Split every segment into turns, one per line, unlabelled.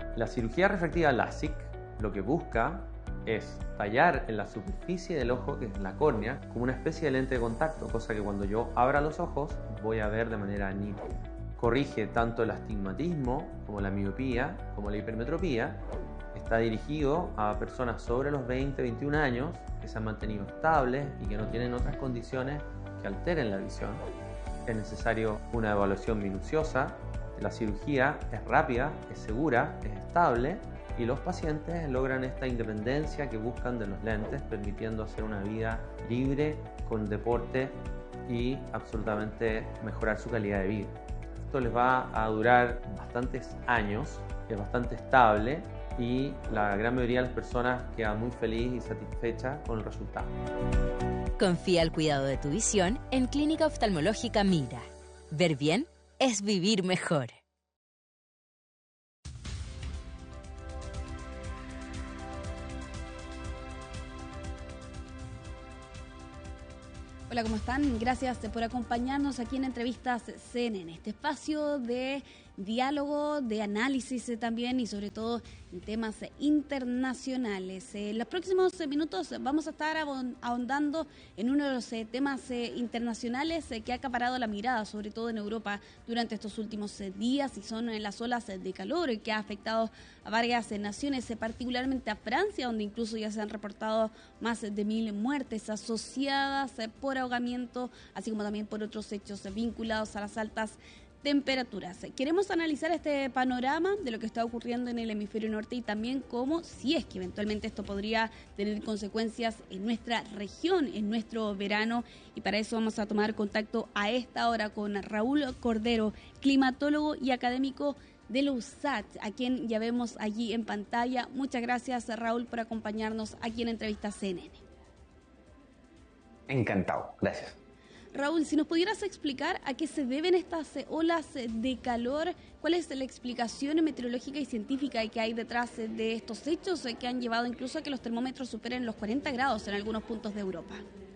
La cirugía refractiva LASIK lo que busca es tallar en la superficie del ojo, que es la córnea, como una especie de lente de contacto, cosa que cuando yo abra los ojos voy a ver de manera nítida. Corrige tanto el astigmatismo como la miopía, como la hipermetropía. Está dirigido a personas sobre los 20-21 años que se han mantenido estables y que no tienen otras condiciones que alteren la visión. Es necesario una evaluación minuciosa. La cirugía es rápida, es segura, es estable y los pacientes logran esta independencia que buscan de los lentes, permitiendo hacer una vida libre con deporte y absolutamente mejorar su calidad de vida. Esto les va a durar bastantes años, es bastante estable y la gran mayoría de las personas queda muy feliz y satisfecha con el resultado.
Confía el cuidado de tu visión en Clínica Oftalmológica Mira. Ver bien es vivir mejor.
Hola, ¿cómo están? Gracias por acompañarnos aquí en Entrevistas CNN, este espacio de diálogo, de análisis también y sobre todo en temas internacionales. En los próximos minutos vamos a estar ahondando en uno de los temas internacionales que ha acaparado la mirada, sobre todo en Europa, durante estos últimos días, y son las olas de calor que ha afectado a varias naciones, particularmente a Francia, donde incluso ya se han reportado más de 1.000 muertes asociadas por ahogamiento, así como también por otros hechos vinculados a las altas temperaturas. Queremos analizar este panorama de lo que está ocurriendo en el hemisferio norte y también cómo, si es que eventualmente esto podría tener consecuencias en nuestra región, en nuestro verano, y para eso vamos a tomar contacto a esta hora con Raúl Cordero, climatólogo y académico de la USAT, a quien ya vemos allí en pantalla. Muchas gracias, Raúl, por acompañarnos aquí en Entrevista CNN.
Encantado, gracias.
Raúl, si nos pudieras explicar a qué se deben estas olas de calor, cuál es la explicación meteorológica y científica que hay detrás de estos hechos que han llevado incluso a que los termómetros superen los 40 grados en algunos puntos de Europa.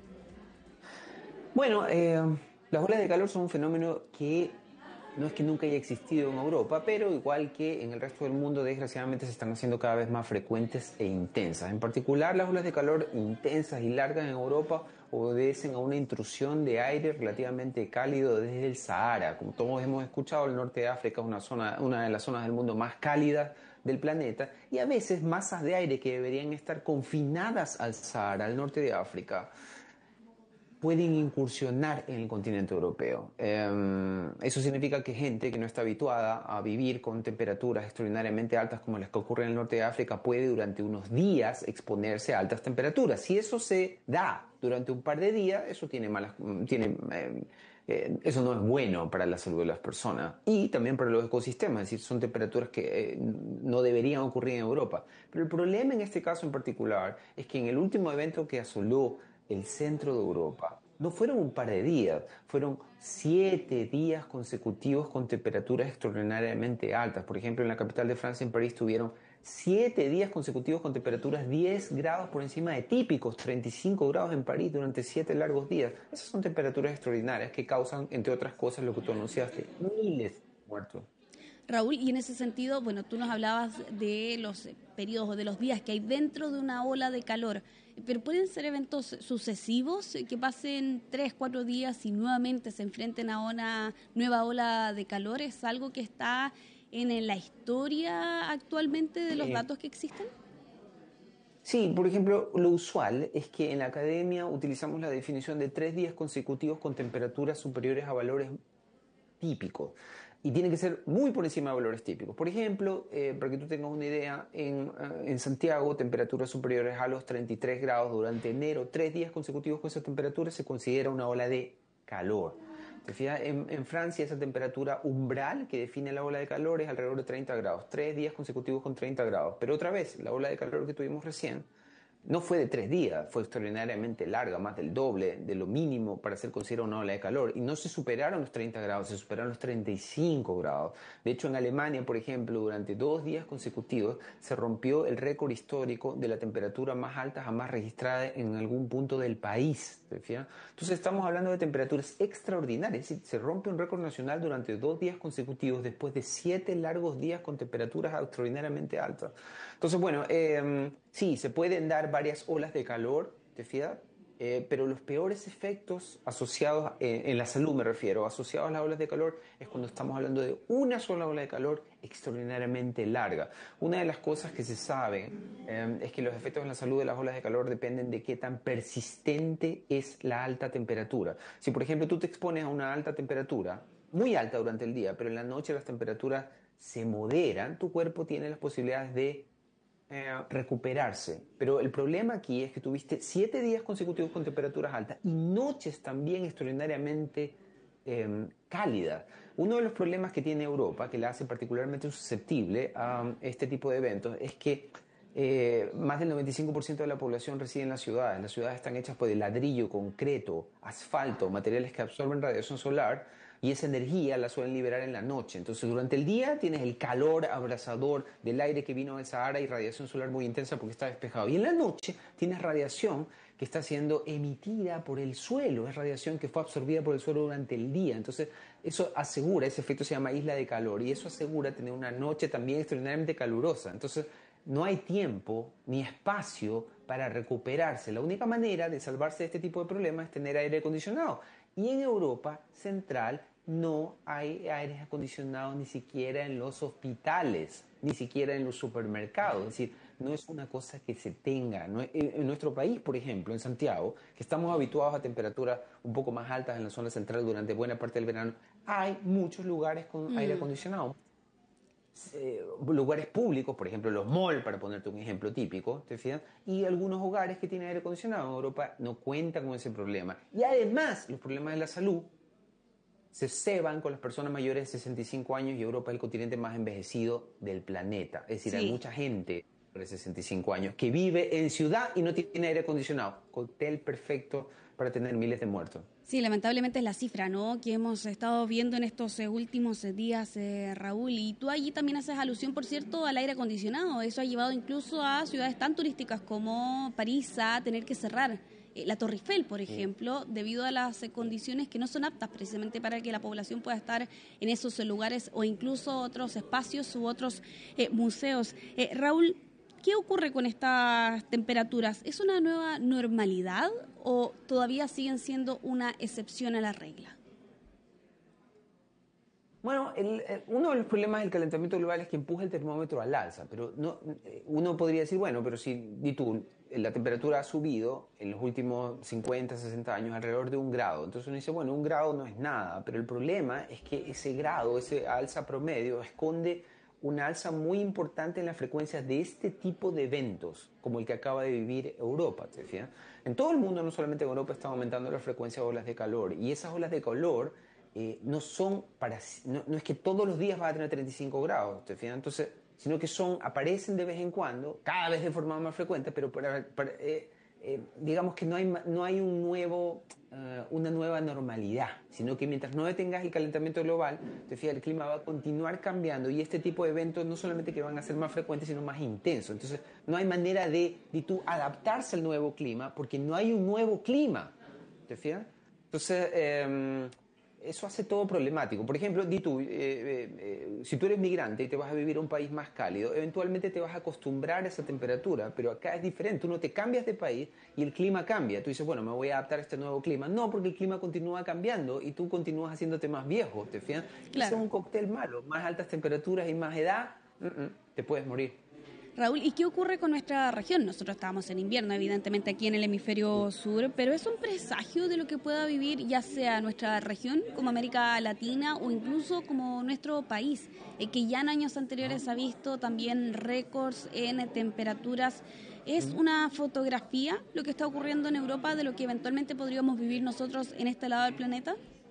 Bueno, las olas de calor son un fenómeno que no es que nunca haya existido en Europa, pero igual que en el resto del mundo, desgraciadamente se están haciendo cada vez más frecuentes e intensas. En particular, las olas de calor intensas y largas en Europa obedecen a una intrusión de aire relativamente cálido desde el Sahara. Como todos hemos escuchado, el norte de África es una de las zonas del mundo más cálidas del planeta, y a veces masas de aire que deberían estar confinadas al Sahara, al norte de África, pueden incursionar en el continente europeo. Eso significa que gente que no está habituada a vivir con temperaturas extraordinariamente altas como las que ocurren en el norte de África puede durante unos días exponerse a altas temperaturas. Si eso se da durante un par de días, eso eso no es bueno para la salud de las personas y también para los ecosistemas, es decir, son temperaturas que no deberían ocurrir en Europa. Pero el problema en este caso en particular es que en el último evento que asoló el centro de Europa, no fueron un par de días, fueron 7 días consecutivos con temperaturas extraordinariamente altas. Por ejemplo, en la capital de Francia, en París, tuvieron 7 días consecutivos con temperaturas 10 grados por encima de típicos, 35 grados en París durante 7 largos días. Esas son temperaturas extraordinarias que causan, entre otras cosas, lo que tú anunciaste, miles de muertos.
Raúl, y en ese sentido, bueno, tú nos hablabas de los periodos o de los días que hay dentro de una ola de calor, pero pueden ser eventos sucesivos que pasen 3, 4 días y nuevamente se enfrenten a una nueva ola de calor. ¿Es algo que está en la historia actualmente de los datos que existen?
Sí, por ejemplo, lo usual es que en la academia utilizamos la definición de 3 días consecutivos con temperaturas superiores a valores típicos. Y tiene que ser muy por encima de valores típicos. Por ejemplo, para que tú tengas una idea, en Santiago, temperaturas superiores a los 33 grados durante enero, 3 días consecutivos con esa temperatura se considera una ola de calor. ¿Te fijas? En Francia esa temperatura umbral que define la ola de calor es alrededor de 30 grados. 3 días consecutivos con 30 grados. Pero otra vez, la ola de calor que tuvimos recién no fue de 3 días, fue extraordinariamente larga, más del doble de lo mínimo para ser considerada una ola de calor. Y no se superaron los 30 grados, se superaron los 35 grados. De hecho, en Alemania, por ejemplo, durante 2 días consecutivos se rompió el récord histórico de la temperatura más alta jamás registrada en algún punto del país. Entonces estamos hablando de temperaturas extraordinarias. Es decir, se rompe un récord nacional durante 2 días consecutivos después de 7 largos días con temperaturas extraordinariamente altas. Entonces, bueno, sí, se pueden dar varias olas de calor, ¿te fijas? Pero los peores efectos asociados, en la salud me refiero, asociados a las olas de calor, es cuando estamos hablando de una sola ola de calor extraordinariamente larga. Una de las cosas que se sabe es que los efectos en la salud de las olas de calor dependen de qué tan persistente es la alta temperatura. Si, por ejemplo, tú te expones a una alta temperatura, muy alta durante el día, pero en la noche las temperaturas se moderan, tu cuerpo tiene las posibilidades de recuperarse. Pero el problema aquí es que tuviste 7 días consecutivos con temperaturas altas y noches también extraordinariamente cálidas. Uno de los problemas que tiene Europa, que la hace particularmente susceptible a este tipo de eventos, es que más del 95% de la población reside en las ciudades. Las ciudades están hechas por ladrillo, concreto, asfalto, materiales que absorben radiación solar, y esa energía la suelen liberar en la noche. Entonces, durante el día tienes el calor abrasador del aire que vino del Sahara y radiación solar muy intensa porque está despejado. Y en la noche tienes radiación que está siendo emitida por el suelo. Es radiación que fue absorbida por el suelo durante el día. Entonces, eso asegura, ese efecto se llama isla de calor, y eso asegura tener una noche también extraordinariamente calurosa. Entonces, no hay tiempo ni espacio para recuperarse. La única manera de salvarse de este tipo de problemas es tener aire acondicionado. Y en Europa Central no hay aire acondicionado ni siquiera en los hospitales, ni siquiera en los supermercados. Es decir, no es una cosa que se tenga. En nuestro país, por ejemplo, en Santiago, que estamos habituados a temperaturas un poco más altas en la zona central durante buena parte del verano, hay muchos lugares con aire acondicionado. Lugares públicos, por ejemplo los malls, para ponerte un ejemplo típico, ¿te fijas? Y algunos hogares que tienen aire acondicionado. En Europa no cuentan con ese problema. Y además, los problemas de la salud se ceban con las personas mayores de 65 años, y Europa es el continente más envejecido del planeta. Es decir, hay mucha gente de 65 años que vive en ciudad y no tiene aire acondicionado. Cóctel perfecto para tener miles de muertos.
Sí, lamentablemente es la cifra, ¿no?, que hemos estado viendo en estos últimos días, Raúl. Y tú allí también haces alusión, por cierto, al aire acondicionado. Eso ha llevado incluso a ciudades tan turísticas como París a tener que cerrar la Torre Eiffel, por ejemplo, debido a las condiciones que no son aptas precisamente para que la población pueda estar en esos lugares, o incluso otros espacios u otros museos. Raúl, ¿qué ocurre con estas temperaturas? ¿Es una nueva normalidad o todavía siguen siendo una excepción a la regla?
Bueno, uno de los problemas del calentamiento global es que empuja el termómetro al alza, pero uno podría decir, bueno, pero si la temperatura ha subido en los últimos 50, 60 años alrededor de 1 grado, entonces uno dice, bueno, 1 grado no es nada, pero el problema es que ese grado, ese alza promedio, esconde una alza muy importante en la frecuencia de este tipo de eventos, como el que acaba de vivir Europa, ¿te fijas? En todo el mundo, no solamente en Europa, está aumentando la frecuencia de olas de calor, y esas olas de calor no es que todos los días va a tener 35 grados, ¿te fijas? Entonces, sino que aparecen de vez en cuando, cada vez de forma más frecuente, pero digamos que no hay una nueva normalidad, sino que mientras no detengas el calentamiento global, te fijas, el clima va a continuar cambiando, y este tipo de eventos no solamente que van a ser más frecuentes, sino más intensos. Entonces, no hay manera de tú adaptarse al nuevo clima, porque no hay un nuevo clima, ¿te fijas? Entonces, eso hace todo problemático. Por ejemplo, si tú eres migrante y te vas a vivir a un país más cálido, eventualmente te vas a acostumbrar a esa temperatura, pero acá es diferente. Tú no te cambias de país y el clima cambia. Tú dices, bueno, me voy a adaptar a este nuevo clima. No, porque el clima continúa cambiando y tú continúas haciéndote más viejo, ¿te fijas? Claro. Eso es un cóctel malo. Más altas temperaturas y más edad, te puedes morir.
Raúl, ¿y qué ocurre con nuestra región? Nosotros estamos en invierno, evidentemente, aquí en el hemisferio sur, pero ¿es un presagio de lo que pueda vivir ya sea nuestra región como América Latina o incluso como nuestro país, que ya en años anteriores ha visto también récords en temperaturas? ¿Es una fotografía lo que está ocurriendo en Europa de lo que eventualmente podríamos vivir nosotros en este lado del planeta?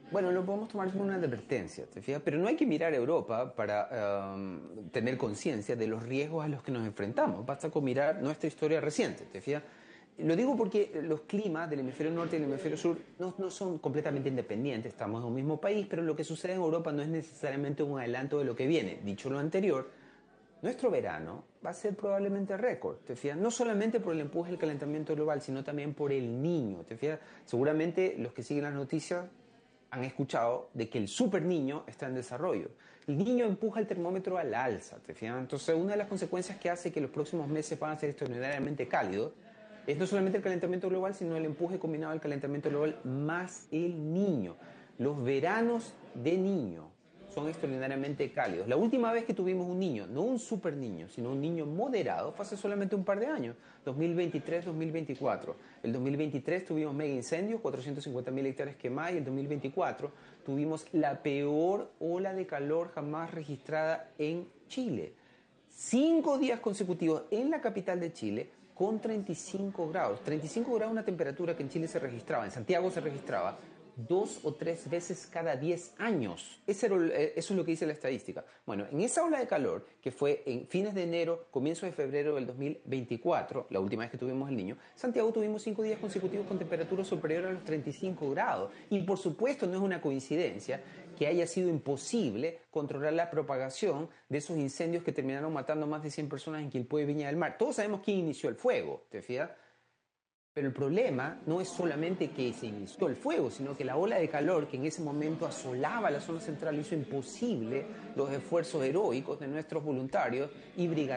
Bueno, lo podemos tomar como una advertencia, ¿te fijas? Pero no hay que mirar a Europa para tener conciencia de los riesgos a los que nos enfrentamos. Basta con mirar nuestra historia reciente, ¿te fijas? Lo digo porque los climas del hemisferio norte y del hemisferio sur no son completamente independientes, estamos en un mismo país, pero lo que sucede en Europa no es necesariamente un adelanto de lo que viene. Dicho lo anterior, nuestro verano va a ser probablemente récord, ¿te fijas? No solamente por el empuje del calentamiento global, sino también por el Niño, ¿te fijas? Seguramente los que siguen las noticias han escuchado de que el super niño está en desarrollo. El niño empuja el termómetro al alza, ¿te fijas? Entonces, una de las consecuencias que hace que los próximos meses van a ser extraordinariamente cálidos es no solamente el calentamiento global, sino el empuje combinado del calentamiento global más el niño. Los veranos de niño son extraordinariamente cálidos. La última vez que tuvimos un niño, no un super niño, sino un niño moderado, fue hace solamente un par de años, 2023-2024. El 2023 tuvimos mega incendios, 450.000 hectáreas quemadas, y el 2024 tuvimos la peor ola de calor jamás registrada en Chile. 5 días consecutivos en la capital de Chile con 35 grados. 35 grados, una temperatura que en Chile se registraba, en Santiago se registraba 2 o 3 veces cada 10 años. Eso es lo que dice la estadística. Bueno, en esa ola de calor, que fue en fines de enero, comienzos de febrero del 2024, la última vez que tuvimos el niño, Santiago tuvimos 5 días consecutivos con temperaturas superiores a los 35 grados. Y por supuesto no es una coincidencia que haya sido imposible controlar la propagación de esos incendios que terminaron matando a más de 100 personas en Quilpué y Viña del Mar. Todos sabemos quién inició el fuego, ¿te fijas? Pero el problema no es solamente que se inició el fuego, sino que la ola de calor que en ese momento asolaba la zona central hizo imposible los esfuerzos heroicos de nuestros voluntarios y brigadistas